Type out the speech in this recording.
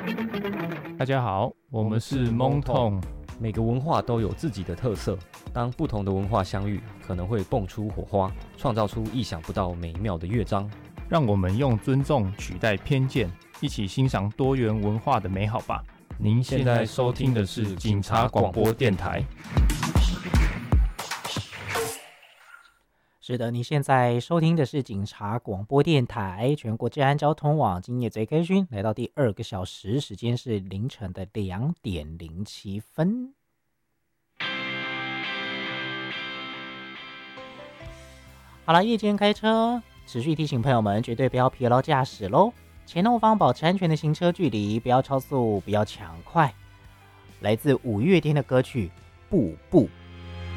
大家好，我们是蒙痛。 每个文化都有自己的特色，当不同的文化相遇，可能会蹦出火花，创造出意想不到美妙的乐章。 让我们用尊重取代偏见，一起欣赏多元文化的美好吧。您现在收听的是警察广播电台。 是的，你现在收听的是警察广播电台全国治安交通网，今夜最开讯，来到第2个小时，时间是凌晨的2点07分。好了，夜间开车，持续提醒朋友们，绝对不要疲劳驾驶喽。前后方保持安全的行车距离，不要超速，不要抢快。来自5月天的歌曲《步步》。